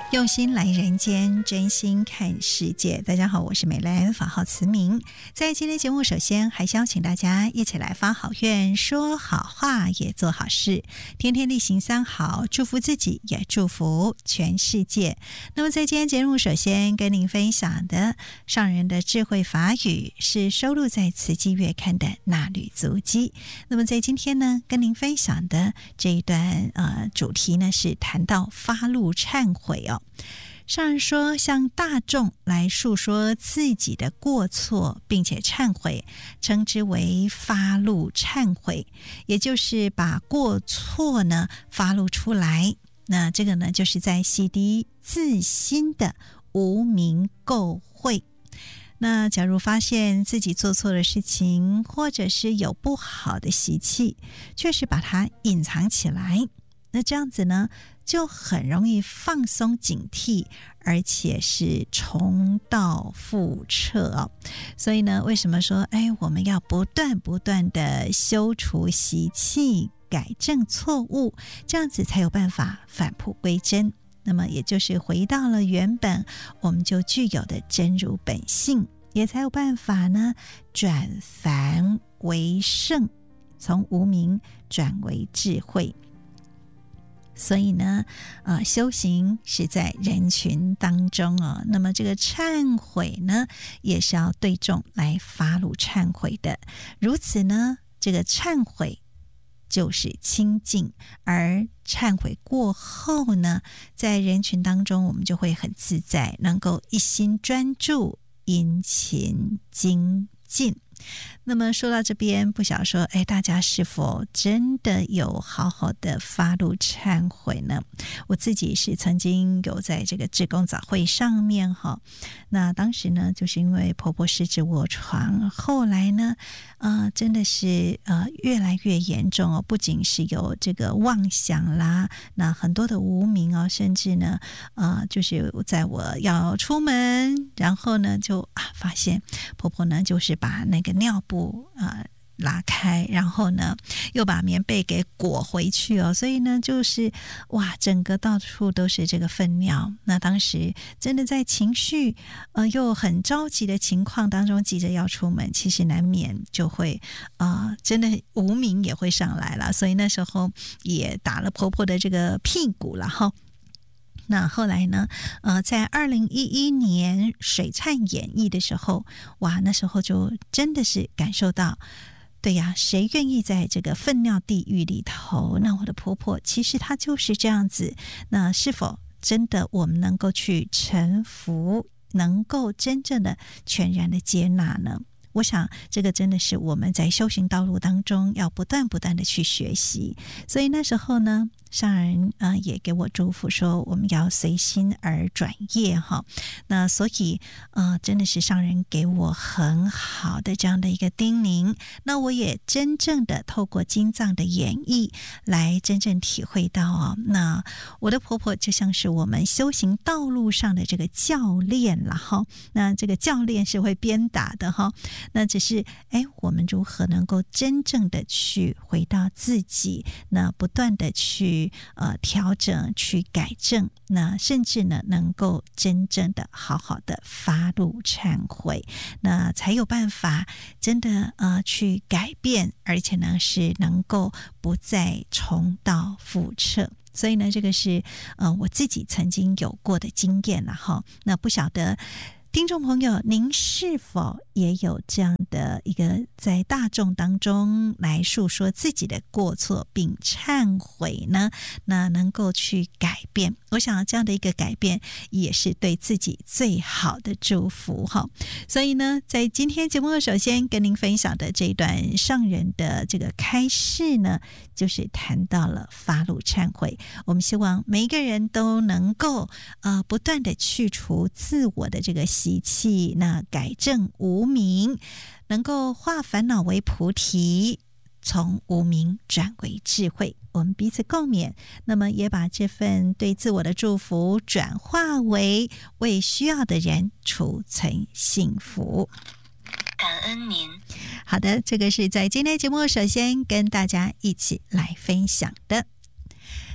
用心来人间，真心看世界。大家好，我是美兰，法号慈明。在今天节目，首先还邀请大家一起来发好愿，说好话，也做好事，天天例行三好，祝福自己，也祝福全世界。那么在今天节目，首先跟您分享的上人的智慧法语是收录在慈济月刊的《那履足迹》。那么在今天呢，跟您分享的这一段主题呢，是谈到发露忏悔哦。上人说，向大众来述说自己的过错，并且忏悔，称之为发露忏悔，也就是把过错呢发露出来。那这个呢，就是在洗涤自心的无明垢秽。那假如发现自己做错的事情，或者是有不好的习气，却是把它隐藏起来，那这样子呢，就很容易放松警惕，而且是重蹈覆辙哦。所以呢，为什么说我们要不断的修除习气，改正错误，这样子才有办法返璞归真。那么也就是回到了原本我们就具有的真如本性，也才有办法呢转凡为圣，从无明转为智慧。所以呢修行是在人群当中哦。那么这个忏悔呢，也是要对众来发露忏悔的。如此呢，这个忏悔就是清净，而忏悔过后呢，在人群当中我们就会很自在，能够一心专注，殷勤精进。那么说到这边，不晓得说大家是否真的有好好的发露忏悔呢？我自己是曾经有在这个志工早会上面那当时呢，就是因为婆婆失智卧床，后来呢真的是越来越严重哦，不仅是有这个妄想啦，那很多的无明哦，甚至呢就是在我要出门，然后呢就发现婆婆呢就是把那个尿布拉开，然后呢又把棉被给裹回去哦，所以呢就是整个到处都是这个粪尿。那当时真的在情绪又很着急的情况当中，急着要出门，其实难免就会真的无明也会上来了，所以那时候也打了婆婆的这个屁股了哈。那后来呢在2011年水忏演艺的时候，那时候就真的是感受到，对呀，谁愿意在这个粪尿地狱里头？那我的婆婆其实她就是这样子。那是否真的我们能够去臣服，能够真正的全然的接纳呢？我想这个真的是我们在修行道路当中要不断的去学习。所以那时候呢，上人也给我祝福说，我们要随心而转业哈。那所以真的是上人给我很好的这样的一个叮咛。那我也真正的透过经藏的演绎来真正体会到那我的婆婆就像是我们修行道路上的这个教练了哈。那这个教练是会鞭打的哈。那只是我们如何能够真正的去回到自己，那不断的去调整，去改正，那甚至呢能够真正的好好的发露忏悔，那才有办法真的去改变，而且呢是能够不再重蹈覆辙。所以呢这个是我自己曾经有过的经验了哈。那不晓得听众朋友，您是否也有这样的一个在大众当中来述说自己的过错并忏悔呢？那能够去改变，我想这样的一个改变也是对自己最好的祝福哈。所以呢，在今天节目首先跟您分享的这一段上人的这个开示呢，就是谈到了发露忏悔。我们希望每一个人都能够不断的去除自我的这个习气，那改正无明，能够化烦恼为菩提，从无明转为智慧。我们彼此共勉，那么也把这份对自我的祝福转化为需要的人储存幸福。 感恩您。 好的，这个是在今天节目首先跟大家一起来分享的。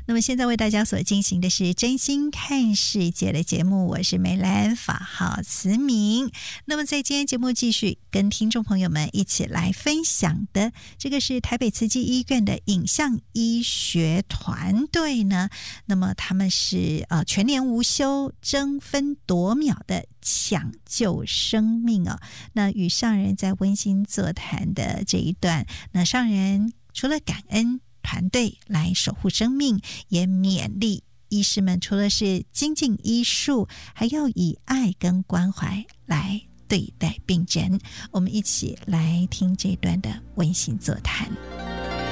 那么现在为大家所进行的是真心看世界的节目，我是梅兰，法号慈明。那么在今天节目继续跟听众朋友们一起来分享的，这个是台北慈济医院的影像医学团队呢，那么他们是全年无休，争分夺秒的抢救生命哦。那与上人在温馨座谈的这一段，那上人除了感恩团队来守护生命，也勉励医师们除了是精进医术，还要以爱跟关怀来对待病人。我们一起来听这段的温馨座谈。